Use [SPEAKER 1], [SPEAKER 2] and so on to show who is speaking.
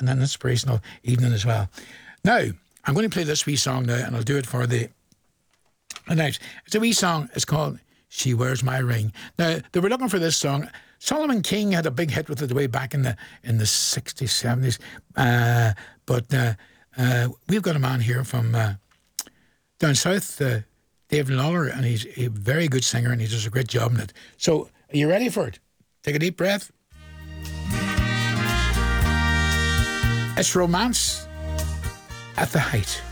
[SPEAKER 1] and an inspirational evening as well. Now, I'm going to play this wee song now, and I'll do it for the night. It's a wee song. It's called She Wears My Ring. Now, they were looking for this song. Solomon King had a big hit with it way back in the 60s, 70s. But we've got a man here from down south, Dave Lawler, and he's a very good singer, and he does a great job in it. So, are you ready for it? Take a deep breath. It's romance at the height.